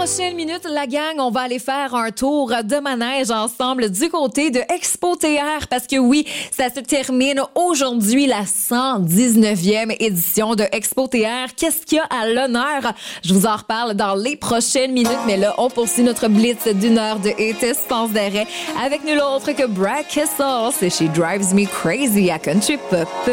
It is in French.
prochaines minutes, la gang, on va aller faire un tour de manège ensemble du côté de Expo TR parce que oui, ça se termine aujourd'hui, la 119e édition de Expo TR. Qu'est-ce qu'il y a à l'honneur? Je vous en reparle dans les prochaines minutes, mais là, on poursuit notre blitz d'une heure de hits sans arrêt avec nul autre que Brad Kessel. C'est She Drives Me Crazy à Country Pop.